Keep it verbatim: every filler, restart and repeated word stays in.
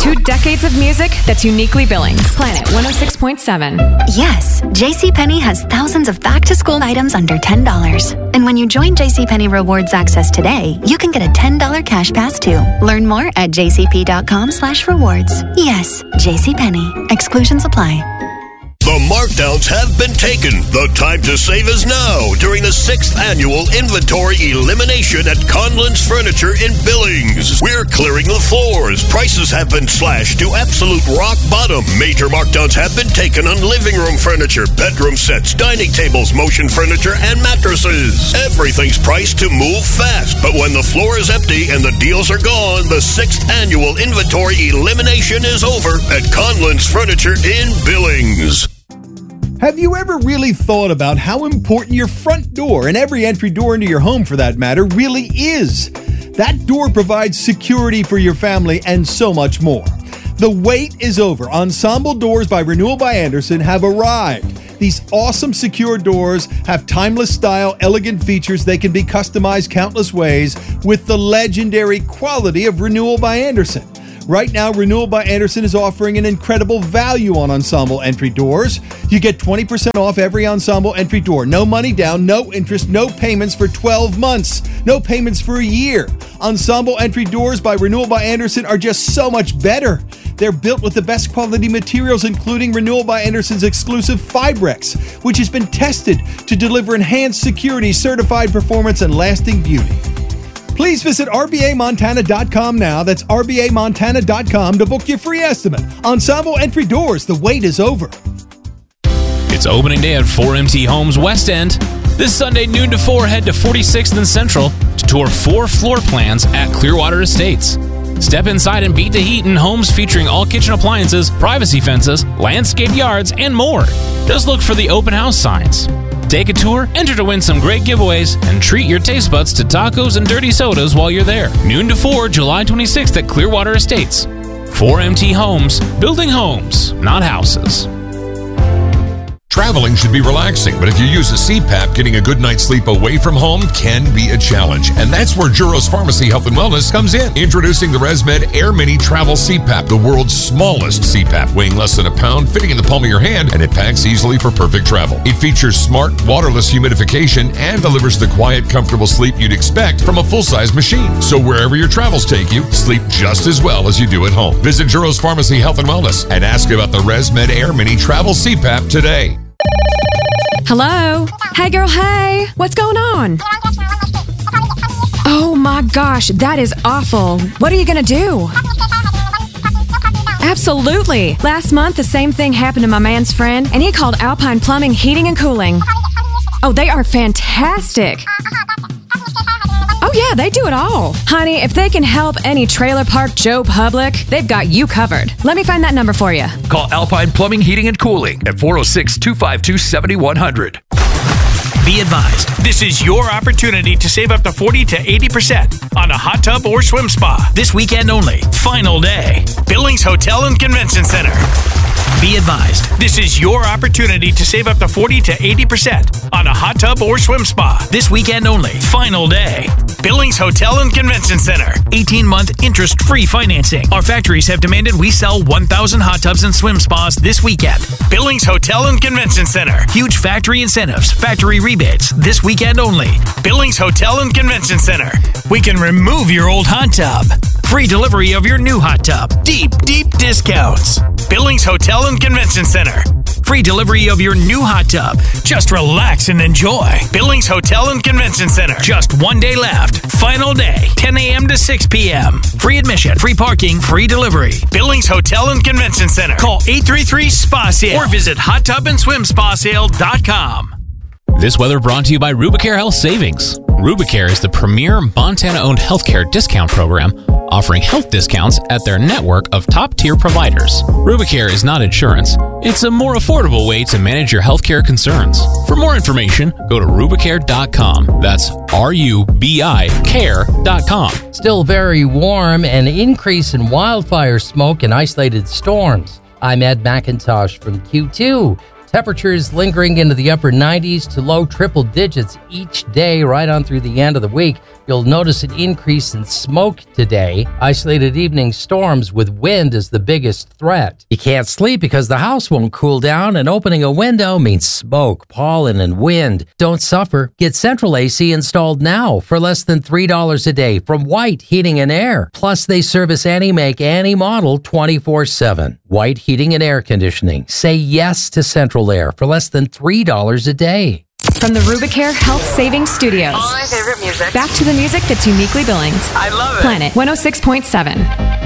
Two decades of music that's uniquely Billings. Planet one oh six point seven. Yes, JCPenney has thousands of back-to-school items under ten dollars. And when you join JCPenney Rewards Access today, you can get a ten dollars cash pass too. Learn more at jcp.com slash rewards. Yes, JCPenney. Exclusions apply. The markdowns have been taken. The time to save is now during the sixth annual inventory elimination at Conlon's Furniture in Billings. We're clearing the floors. Prices have been slashed to absolute rock bottom. Major markdowns have been taken on living room furniture, bedroom sets, dining tables, motion furniture, and mattresses. Everything's priced to move fast, but when the floor is empty and the deals are gone, the sixth annual inventory elimination is over at Conlon's Furniture in Billings. Have you ever really thought about how important your front door, and every entry door into your home for that matter, really is? That door provides security for your family and so much more. The wait is over. Ensemble Doors by Renewal by Andersen have arrived. These awesome secure doors have timeless style, elegant features. They can be customized countless ways with the legendary quality of Renewal by Andersen. Right now, Renewal by Andersen is offering an incredible value on Ensemble entry doors. You get twenty percent off every Ensemble entry door. No money down, no interest, no payments for twelve months. No payments for a year. Ensemble entry doors by Renewal by Andersen are just so much better. They're built with the best quality materials, including Renewal by Andersen's exclusive Fibrex, which has been tested to deliver enhanced security, certified performance, and lasting beauty. Please visit r b a montana dot com now. That's r b a montana dot com to book your free estimate. Ensemble entry doors, the wait is over. It's opening day at four M T Homes West End. This Sunday, noon to four, head to forty-sixth and Central to tour four floor plans at Clearwater Estates. Step inside and beat the heat in homes featuring all kitchen appliances, privacy fences, landscape yards, and more. Just look for the open house signs. Take a tour, enter to win some great giveaways, and treat your taste buds to tacos and dirty sodas while you're there. Noon to four, July twenty-sixth at Clearwater Estates. four M T Homes, building homes, not houses. Traveling should be relaxing, but if you use a C PAP, getting a good night's sleep away from home can be a challenge. And that's where Juros Pharmacy Health and Wellness comes in. Introducing the ResMed Air Mini Travel C PAP, the world's smallest C PAP, weighing less than a pound, fitting in the palm of your hand, and it packs easily for perfect travel. It features smart, waterless humidification and delivers the quiet, comfortable sleep you'd expect from a full-size machine. So wherever your travels take you, sleep just as well as you do at home. Visit Juros Pharmacy Health and Wellness and ask about the ResMed Air Mini Travel C PAP today. Hello? Hey, girl, hey. What's going on? Oh, my gosh, that is awful. What are you going to do? Absolutely. Last month, the same thing happened to my man's friend, and he called Alpine Plumbing, Heating, and Cooling. Oh, they are fantastic. Oh, yeah, they do it all. Honey, if they can help any trailer park Joe Public, they've got you covered. Let me find that number for you. Call Alpine Plumbing, Heating, and Cooling at four oh six, two five two, seven one zero zero. Be advised, this is your opportunity to save up to forty to eighty percent on a hot tub or swim spa. This weekend only. Final day. Billings Hotel and Convention Center. Be advised, this is your opportunity to save up to forty to eighty percent on a hot tub or swim spa. This weekend only. Final day. Billings Hotel and Convention Center. eighteen-month interest-free financing. Our factories have demanded we sell one thousand hot tubs and swim spas this weekend. Billings Hotel and Convention Center. Huge factory incentives, factory rebates, this weekend only. Billings Hotel and Convention Center. We can remove your old hot tub. Free delivery of your new hot tub. Deep, deep discounts. Billings Hotel and Convention Center. Free delivery of your new hot tub. Just relax and enjoy. Billings Hotel and Convention Center. Just one day left. Final day. ten a.m. to six p.m. Free admission, free parking, free delivery. Billings Hotel and Convention Center. Call eight three three, S P A sale or visit hot tub and swim spa sale dot com. This weather brought to you by Rubicare Health Savings. Rubicare is the premier Montana-owned healthcare discount program, offering health discounts at their network of top-tier providers. Rubicare is not insurance. It's a more affordable way to manage your healthcare concerns. For more information, go to rubicare dot com. That's R U B I care dot com. Still very warm, and increase in wildfire smoke and isolated storms. I'm Ed McIntosh from Q two. Temperatures lingering into the upper nineties to low triple digits each day right on through the end of the week. You'll notice an increase in smoke today. Isolated evening storms with wind is the biggest threat. You can't sleep because the house won't cool down, and opening a window means smoke, pollen, and wind. Don't suffer. Get Central A C installed now for less than three dollars a day from White Heating and Air. Plus, they service any make, any model twenty-four seven. White Heating and Air Conditioning. Say yes to Central Air for less than three dollars a day. From the Rubicare Health Savings Studios. All my favorite music. Back to the music that's uniquely Billings. I love it. Planet one oh six point seven.